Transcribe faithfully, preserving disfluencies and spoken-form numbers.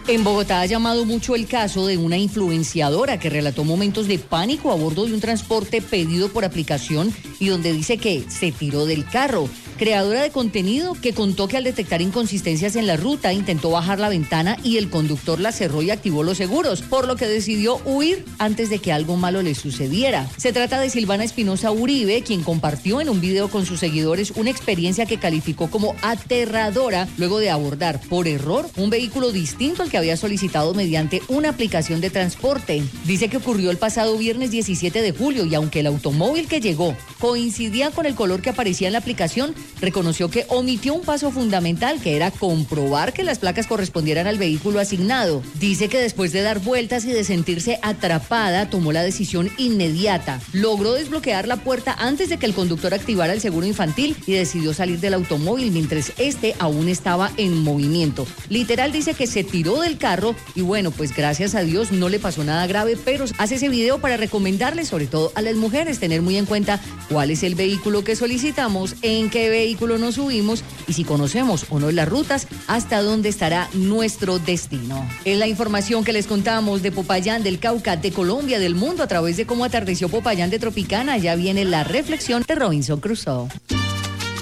En Bogotá ha llamado mucho el caso de una influenciadora que relató momentos de pánico a bordo de un transporte pedido por aplicación y donde dice que se tiró del carro. Creadora de contenido que contó que al detectar inconsistencias en la ruta intentó bajar la ventana y el conductor la cerró y activó los seguros, por lo que decidió huir antes de que algo malo le sucediera. Se trata de Silvana Espinosa Uribe, quien compartió en un video con sus seguidores una experiencia que calificó como aterradora luego de abordar por error un vehículo distinto al que había solicitado mediante una aplicación de transporte. Dice que ocurrió el pasado viernes diecisiete de julio y aunque el automóvil que llegó coincidía con el color que aparecía en la aplicación, reconoció que omitió un paso fundamental, que era comprobar que las placas correspondieran al vehículo asignado. Dice que después de dar vueltas y de sentirse atrapada, tomó la decisión inmediata. Logró desbloquear la puerta antes de que el conductor activara el seguro infantil y decidió salir del automóvil mientras este aún estaba en movimiento. Literal dice que se tiró del carro y bueno, pues gracias a Dios no le pasó nada grave, pero hace ese video para recomendarles, sobre todo a las mujeres, tener muy en cuenta cuál es el vehículo que solicitamos, en qué vehículo nos subimos y si conocemos o no las rutas, hasta dónde estará nuestro destino. Es la información que les contamos de Popayán, del Cauca, de Colombia, del mundo, a través de cómo atardeció Popayán de Tropicana. Ya viene la reflexión de Robinson Crusoe.